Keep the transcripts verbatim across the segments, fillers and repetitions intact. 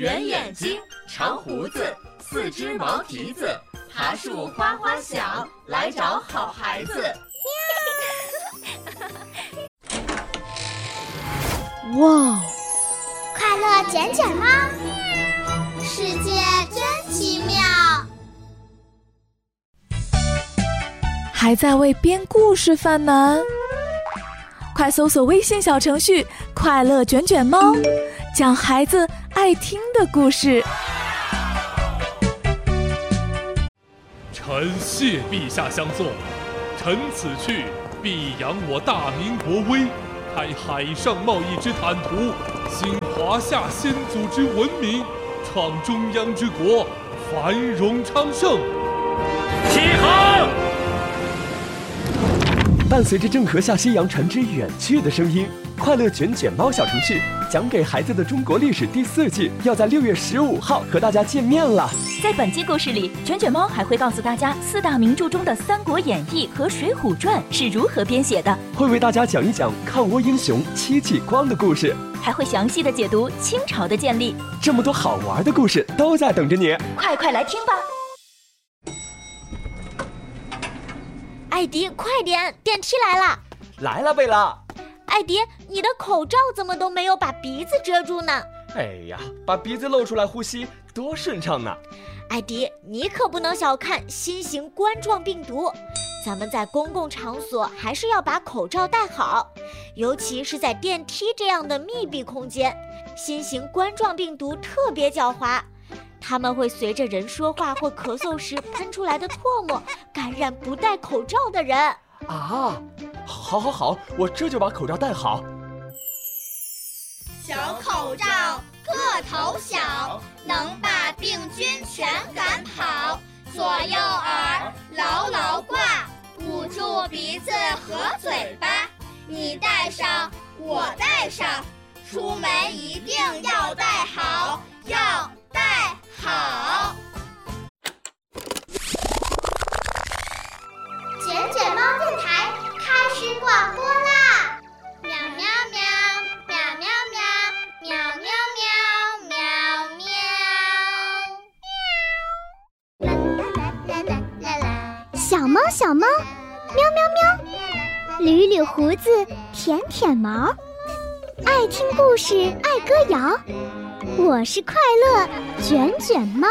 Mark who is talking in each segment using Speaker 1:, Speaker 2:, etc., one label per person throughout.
Speaker 1: 圆眼睛，长胡子，四只毛蹄子，爬树哗哗响，来找好孩子。
Speaker 2: 哇！
Speaker 3: 快乐卷卷猫，世界真奇妙。
Speaker 2: 还在为编故事犯难？快搜索微信小程序“快乐卷卷猫”，讲孩子爱听的故事。
Speaker 4: 臣谢陛下相送，臣此去必扬我大明国威，开海上贸易之坦途，兴华夏先祖之文明，创中央之国，繁荣昌盛。
Speaker 5: 起航！
Speaker 6: 伴随着郑和下西洋船只远去的声音，快乐卷卷猫小程序讲给孩子的中国历史第四季要在六月十五号和大家见面了。
Speaker 7: 在本期故事里，卷卷猫还会告诉大家四大名著中的《三国演义》和《水浒传》是如何编写的，
Speaker 6: 会为大家讲一讲抗倭英雄戚继光的故事，
Speaker 7: 还会详细的解读清朝的建立。
Speaker 6: 这么多好玩的故事都在等着你，
Speaker 7: 快快来听吧！
Speaker 3: 艾迪，快点，电梯来了！
Speaker 6: 来了，贝拉。
Speaker 3: 艾迪，你的口罩怎么都没有把鼻子遮住呢？
Speaker 6: 哎呀，把鼻子露出来呼吸多顺畅呢！
Speaker 3: 艾迪，你可不能小看新型冠状病毒，咱们在公共场所还是要把口罩戴好，尤其是在电梯这样的密闭空间。新型冠状病毒特别狡猾，它们会随着人说话或咳嗽时喷出来的唾沫感染不戴口罩的人。
Speaker 6: 啊，好好好，我这就把口罩戴好。
Speaker 8: 小口罩个头小，能把病菌全赶跑。左右耳牢牢挂，捂住鼻子和嘴巴。你戴上，我戴上，出门一定要戴好，要戴好。
Speaker 3: 卷卷猫电台开始广播啦！喵喵喵，喵喵喵，喵喵喵，喵喵。啦啦啦啦啦啦！小猫小猫，喵喵喵，捋捋胡子，舔舔毛，爱听故事，爱歌谣。我是快乐卷卷猫。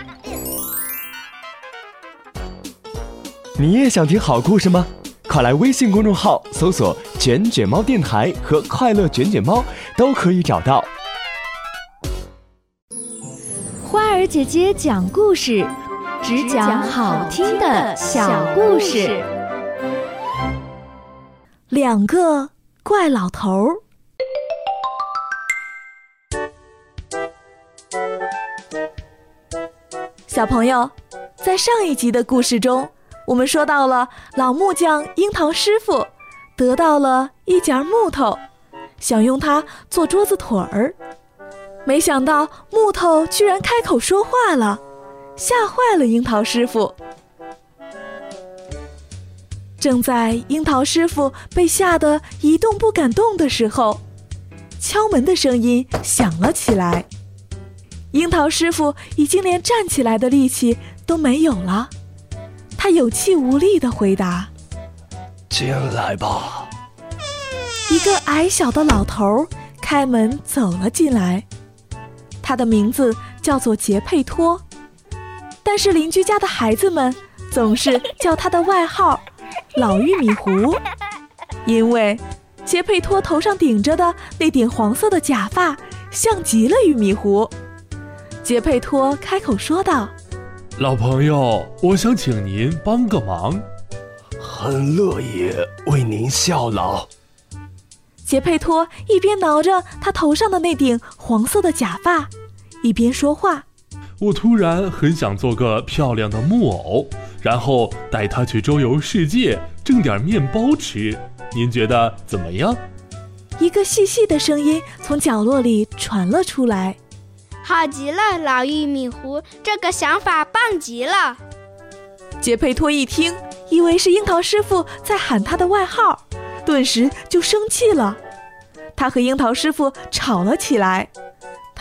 Speaker 6: 你也想听好故事吗？快来微信公众号搜索卷卷猫电台和快乐卷卷猫，都可以找到。
Speaker 2: 花儿姐姐讲故事，只讲好听的小故事。两个怪老头。小朋友，在上一集的故事中，我们说到了老木匠樱桃师傅得到了一截木头，想用它做桌子腿儿，没想到木头居然开口说话了，吓坏了樱桃师傅。正在樱桃师傅被吓得一动不敢动的时候，敲门的声音响了起来。樱桃师傅已经连站起来的力气都没有了，他有气无力地回答：
Speaker 6: 进来吧。
Speaker 2: 一个矮小的老头开门走了进来，他的名字叫做杰佩托，但是邻居家的孩子们总是叫他的外号老玉米糊，因为杰佩托头上顶着的那顶黄色的假发像极了玉米糊。杰佩托开口说道：
Speaker 4: 老朋友，我想请您帮个忙。
Speaker 6: 很乐意为您效劳。
Speaker 2: 杰佩托一边挠着他头上的那顶黄色的假发，一边说话：
Speaker 4: 我突然很想做个漂亮的木偶，然后带他去周游世界，挣点面包吃。您觉得怎么样？
Speaker 2: 一个细细的声音从角落里传了出来：
Speaker 9: 好极了，老玉米糊，这个想法棒极了。
Speaker 2: 杰佩托一听，以为是樱桃师傅在喊他的外号，顿时就生气了。他和樱桃师傅吵了起来，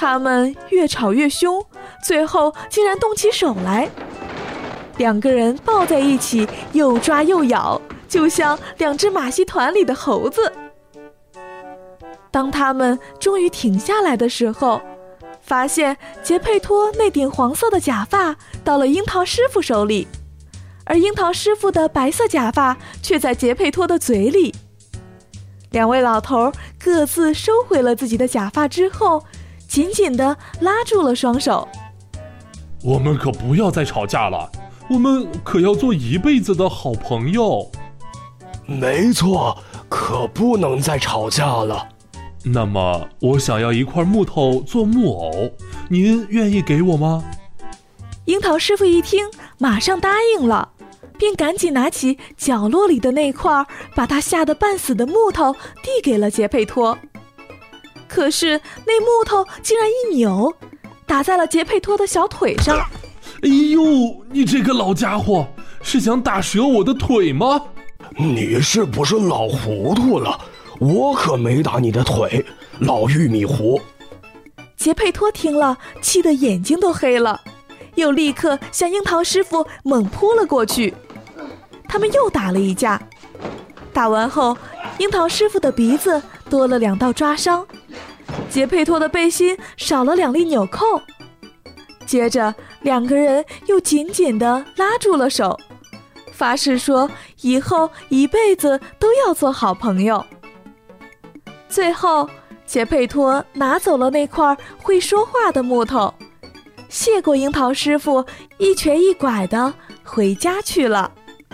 Speaker 2: 他们越吵越凶，最后竟然动起手来。两个人抱在一起，又抓又咬，就像两只马戏团里的猴子。当他们终于停下来的时候，发现杰佩托那顶黄色的假发到了樱桃师傅手里，而樱桃师傅的白色假发却在杰佩托的嘴里。两位老头各自收回了自己的假发之后，紧紧地拉住了双手。
Speaker 4: 我们可不要再吵架了，我们可要做一辈子的好朋友。
Speaker 6: 没错，可不能再吵架了。
Speaker 4: 那么我想要一块木头做木偶，您愿意给我吗？
Speaker 2: 樱桃师傅一听，马上答应了，便赶紧拿起角落里的那块把他吓得半死的木头递给了杰佩托。可是那木头竟然一扭，打在了杰佩托的小腿上。
Speaker 4: 哎呦，你这个老家伙，是想打折我的腿吗？
Speaker 6: 你是不是老糊涂了？我可没打你的腿，老玉米糊。
Speaker 2: 杰佩托听了，气得眼睛都黑了，又立刻向樱桃师傅猛扑了过去。他们又打了一架，打完后，樱桃师傅的鼻子多了两道抓伤，杰佩托的背心少了两粒纽扣。接着两个人又紧紧地拉住了手，发誓说以后一辈子都要做好朋友。最后杰佩托拿走了那块会说话的木头，谢过樱桃师傅，一瘸一拐地回家去了。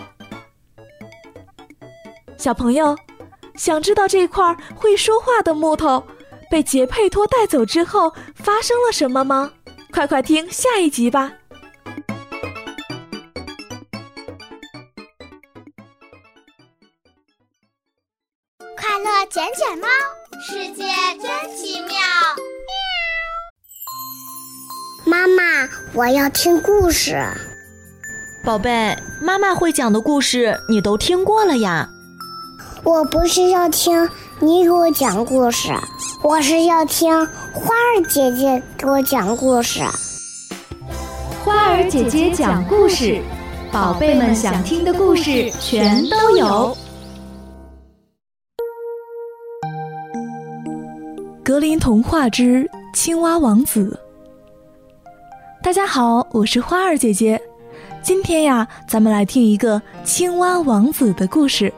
Speaker 2: 小朋友，想知道这块会说话的木头被杰佩托带走之后发生了什么吗？快快听下一集吧。
Speaker 8: 快乐捡捡猫，世界真奇妙。
Speaker 10: 妈妈，我要听故事。
Speaker 11: 宝贝，妈妈会讲的故事你都听过了呀。
Speaker 10: 我不是要听你给我讲故事，我是要听花儿姐姐给我讲故事。
Speaker 12: 花儿姐姐讲故事，宝贝们想听的故事全都有。
Speaker 2: 格林童话之青蛙王子。大家好，我是花儿姐姐。今天呀，咱们来听一个青蛙王子的故事。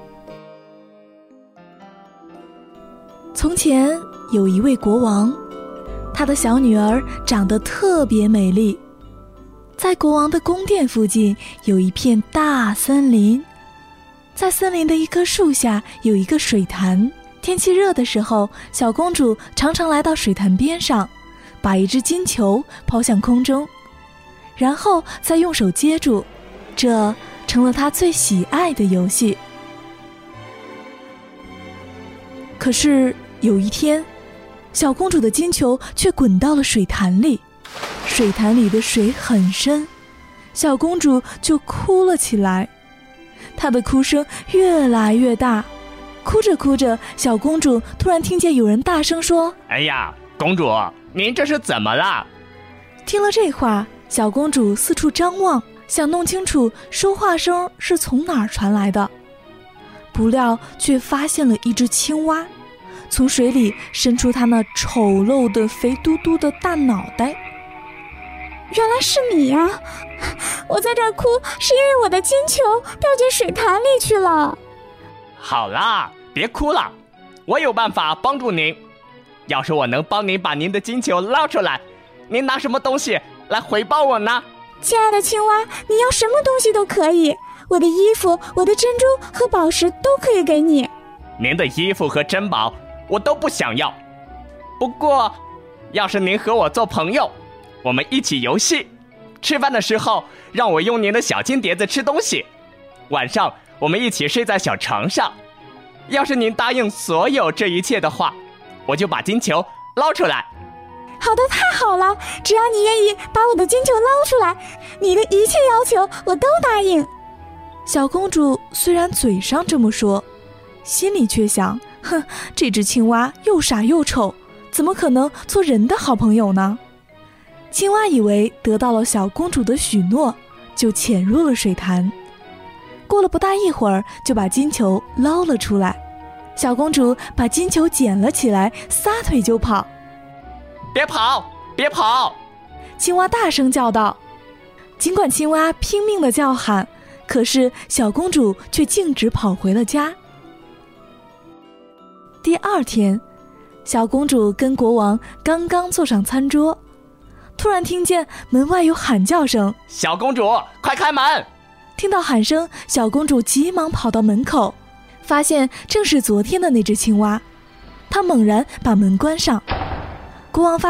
Speaker 2: 从前有一位国王，他的小女儿长得特别美丽。在国王的宫殿附近有一片大森林，在森林的一棵树下有一个水潭。天气热的时候，小公主常常来到水潭边上，把一只金球抛向空中，然后再用手接住，这成了她最喜爱的游戏。可是有一天，小公主的金球却滚到了水潭里，水潭里的水很深，小公主就哭了起来。她的哭声越来越大，哭着哭着，小公主突然听见有人大声说：
Speaker 13: 哎呀，公主，您这是怎么了？
Speaker 2: 听了这话，小公主四处张望，想弄清楚说话声是从哪儿传来的，不料却发现了一只青蛙，从水里伸出它那丑陋的肥嘟嘟的大脑袋。
Speaker 9: 原来是你呀、啊！我在这儿哭是因为我的金球掉进水潭里去了。
Speaker 13: 好啦，别哭了，我有办法帮助您。要是我能帮您把您的金球捞出来，您拿什么东西来回报我呢？
Speaker 9: 亲爱的青蛙，你要什么东西都可以，我的衣服、我的珍珠和宝石都可以给你。
Speaker 13: 您的衣服和珍宝我都不想要，不过要是您和我做朋友，我们一起游戏，吃饭的时候让我用您的小金碟子吃东西，晚上我们一起睡在小床上。要是您答应所有这一切的话，我就把金球捞出来。
Speaker 9: 好的，太好了，只要你愿意把我的金球捞出来，你的一切要求我都答应。
Speaker 2: 小公主虽然嘴上这么说，心里却想，哼，这只青蛙又傻又丑， 怎么可能做人的好朋友呢？青蛙以为得到了小公主的许诺，就潜入了水潭。过了不大一会儿，就把金球捞了出来。小公主把金球捡了起来，撒腿就跑。
Speaker 13: 别跑，别跑！
Speaker 2: 青蛙大声叫道。尽管青蛙拼命地叫喊，可是小公主却径直跑回了家。第二天，小公主跟国王刚刚坐上餐桌，突然听见门外有喊叫声：“
Speaker 13: 小公主，快开门！”
Speaker 2: 听到喊声，小公主急忙跑到门口，发现正是昨天的那只青蛙。她猛然把门关上。国王发